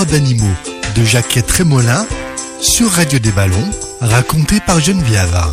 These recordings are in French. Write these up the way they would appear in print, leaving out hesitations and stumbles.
d'animaux de Jacquette Trémolin sur Radio des Ballons, raconté par Geneviève.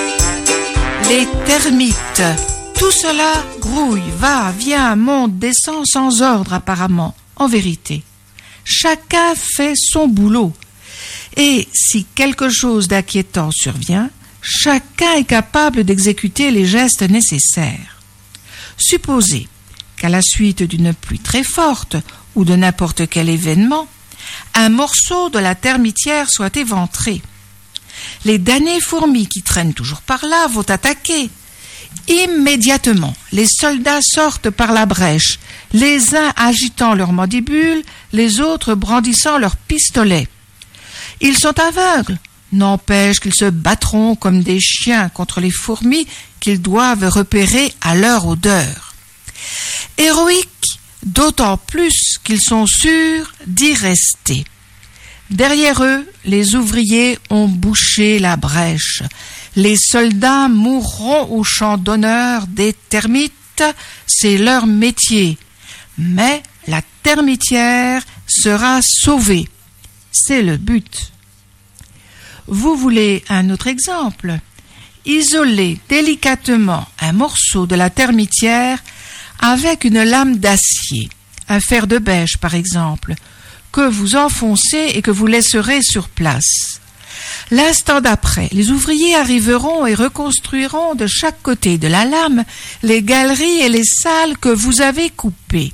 Les termites. Tout cela grouille, va, vient, monte, descend sans ordre apparemment. En vérité, chacun fait son boulot. Et si quelque chose d'inquiétant survient, chacun est capable d'exécuter les gestes nécessaires. Supposez qu'à la suite d'une pluie très forte ou de n'importe quel événement, un morceau de la termitière soit éventré. Les damnées fourmis qui traînent toujours par là vont attaquer. Immédiatement, les soldats sortent par la brèche, les uns agitant leurs mandibules, les autres brandissant leurs pistolets. Ils sont aveugles, n'empêche qu'ils se battront comme des chiens contre les fourmis qu'ils doivent repérer à leur odeur. Héroïques, d'autant plus qu'ils sont sûrs d'y rester. Derrière eux, les ouvriers ont bouché la brèche. Les soldats mourront au champ d'honneur des termites, c'est leur métier. Mais la termitière sera sauvée. C'est le but. Vous voulez un autre exemple? Isolez délicatement un morceau de la termitière avec une lame d'acier, un fer de bêche par exemple, que vous enfoncez et que vous laisserez sur place. L'instant d'après, les ouvriers arriveront et reconstruiront de chaque côté de la lame les galeries et les salles que vous avez coupées.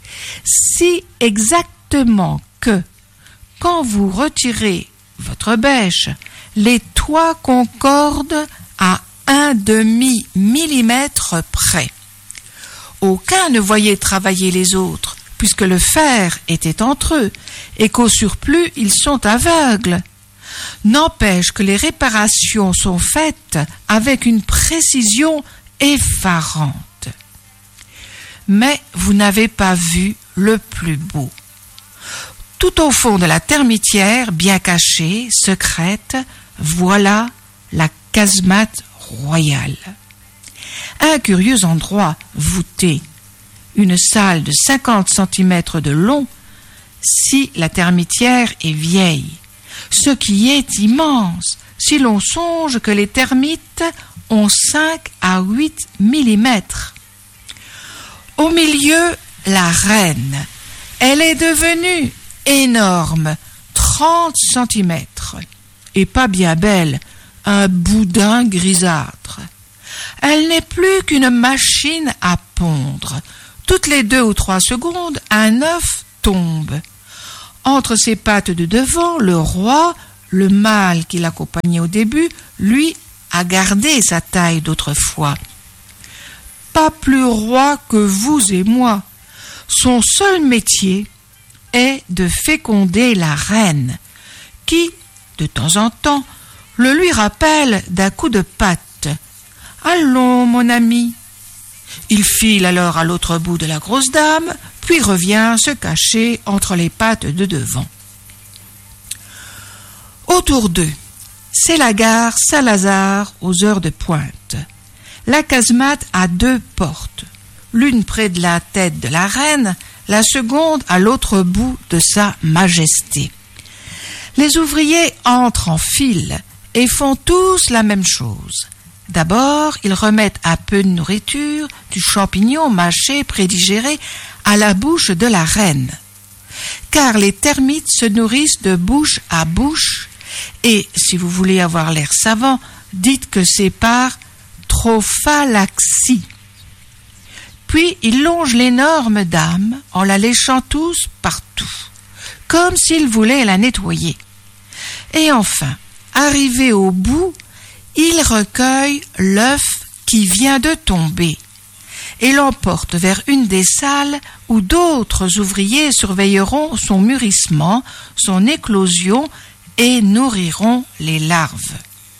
Si exactement que, quand vous retirez votre bêche, les toits concordent à 1/2 millimètre près. Aucun ne voyait travailler les autres, puisque le fer était entre eux, et qu'au surplus, ils sont aveugles. N'empêche que les réparations sont faites avec une précision effarante. Mais vous n'avez pas vu le plus beau. Tout au fond de la termitière, bien cachée, secrète, voilà la casemate royale. Un curieux endroit voûté, une salle de 50 cm de long, si la termitière est vieille, ce qui est immense, si l'on songe que les termites ont 5 à 8 millimètres. Au milieu, la reine. Elle est devenue énorme, 30 centimètres, et pas bien belle, un boudin grisâtre. Elle n'est plus qu'une machine à pondre. Toutes les 2 ou 3 secondes, un œuf tombe. Entre ses pattes de devant, le roi, le mâle qui l'accompagnait au début, lui, a gardé sa taille d'autrefois. Pas plus roi que vous et moi. Son seul métier est de féconder la reine, qui, de temps en temps, le lui rappelle d'un coup de patte. « Allons, mon ami !» Il file alors à l'autre bout de la grosse dame, puis revient se cacher entre les pattes de devant. Autour d'eux, c'est la gare Saint-Lazare aux heures de pointe. La casemate a 2 portes, l'une près de la tête de la reine, la seconde à l'autre bout de sa majesté. Les ouvriers entrent en file et font tous la même chose. D'abord, ils remettent un peu de nourriture, du champignon mâché, prédigéré, à la bouche de la reine. Car les termites se nourrissent de bouche à bouche, et si vous voulez avoir l'air savant, dites que c'est par trophalaxie. Puis ils longent l'énorme dame en la léchant tous partout, comme s'ils voulaient la nettoyer. Et enfin, arrivés au bout, ils recueillent l'œuf qui vient de tomber et l'emportent vers une des salles où d'autres ouvriers surveilleront son mûrissement, son éclosion et nourriront les larves.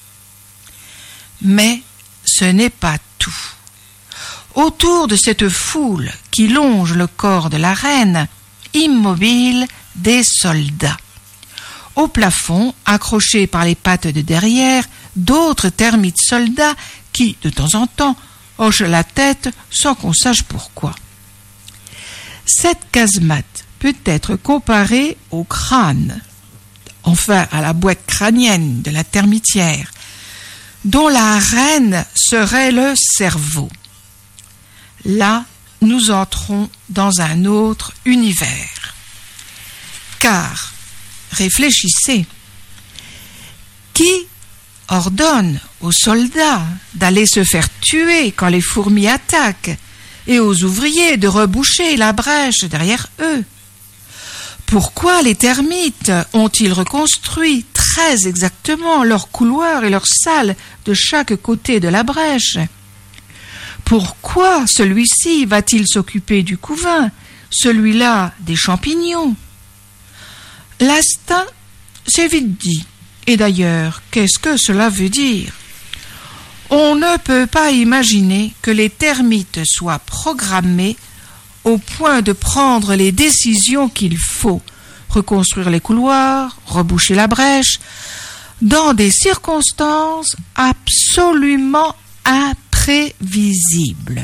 Mais ce n'est pas tout. Autour de cette foule qui longe le corps de la reine, immobile, des soldats. Au plafond, accrochés par les pattes de derrière, d'autres termites soldats qui, de temps en temps, hochent la tête sans qu'on sache pourquoi. Cette casemate peut être comparé au crâne, enfin à la boîte crânienne de la termitière, dont la reine serait le cerveau. Là, nous entrons dans un autre univers. Car, réfléchissez, qui ordonne aux soldats d'aller se faire tuer quand les fourmis attaquent et aux ouvriers de reboucher la brèche derrière eux? Pourquoi les termites ont-ils reconstruit très exactement leurs couloirs et leurs salles de chaque côté de la brèche? Pourquoi celui-ci va-t-il s'occuper du couvain, celui-là des champignons? L'instinct, c'est vite dit. Et d'ailleurs, qu'est-ce que cela veut dire? On ne peut pas imaginer que les termites soient programmés au point de prendre les décisions qu'il faut, reconstruire les couloirs, reboucher la brèche, dans des circonstances absolument imprévisibles.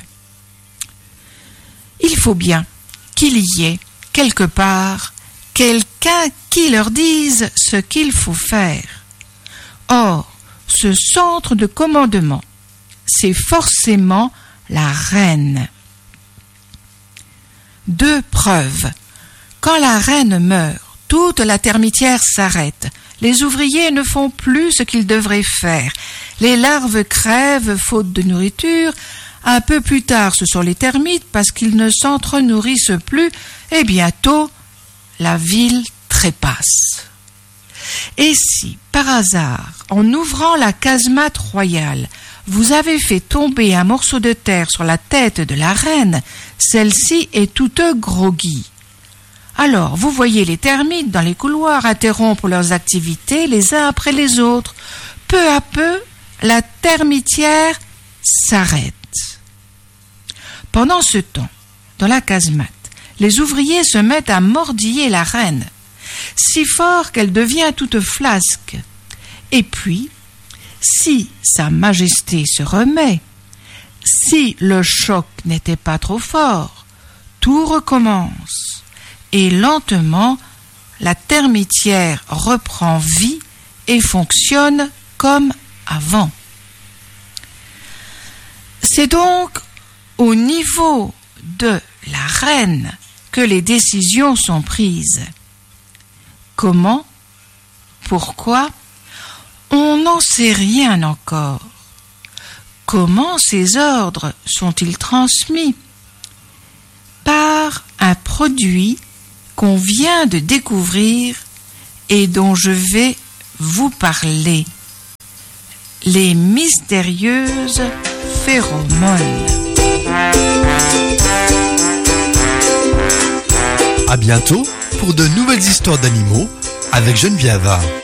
Il faut bien qu'il y ait, quelque part, quelqu'un qui leur dise ce qu'il faut faire. Or, ce centre de commandement, c'est forcément la reine. 2 preuves. Quand la reine meurt, toute la termitière s'arrête. Les ouvriers ne font plus ce qu'ils devraient faire. Les larves crèvent faute de nourriture. Un peu plus tard, ce sont les termites parce qu'ils ne s'entre-nourrissent plus. Et bientôt, la ville trépasse. Et si, par hasard, en ouvrant la casemate royale, vous avez fait tomber un morceau de terre sur la tête de la reine, celle-ci est toute groggy. Alors, vous voyez les termites dans les couloirs interrompre leurs activités les uns après les autres. Peu à peu, la termitière s'arrête. Pendant ce temps, dans la casemate, les ouvriers se mettent à mordiller la reine, si fort qu'elle devient toute flasque. Et puis, si Sa Majesté se remet, si le choc n'était pas trop fort, tout recommence. Et lentement, la termitière reprend vie et fonctionne comme avant. C'est donc au niveau de la reine que les décisions sont prises. Comment? Pourquoi? On n'en sait rien encore. Comment ces ordres sont-ils transmis? Par un produit qu'on vient de découvrir et dont je vais vous parler. Les mystérieuses phéromones. À bientôt pour de nouvelles histoires d'animaux avec Geneviève.